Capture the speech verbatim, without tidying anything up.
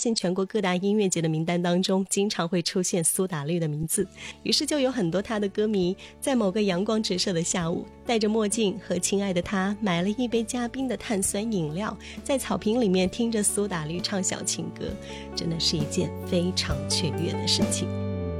现全国各大音乐节的名单当中经常会出现苏打绿的名字，于是就有很多他的歌迷在某个阳光直射的下午，戴着墨镜和亲爱的他买了一杯加冰的碳酸饮料，在草坪里面听着苏打绿唱小情歌，真的是一件非常雀跃的事情。